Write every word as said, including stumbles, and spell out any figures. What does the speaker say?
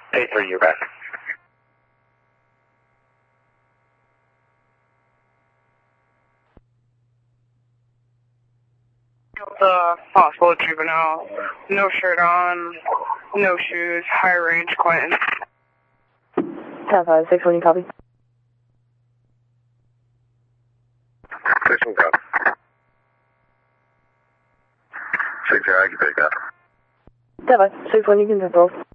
eight three, you're back. The possible juvenile, no shirt on, no shoes, high range, Quentin. ten five six one, you copy? six one, copy. six zero, I can pick up. ten five six one, you can control.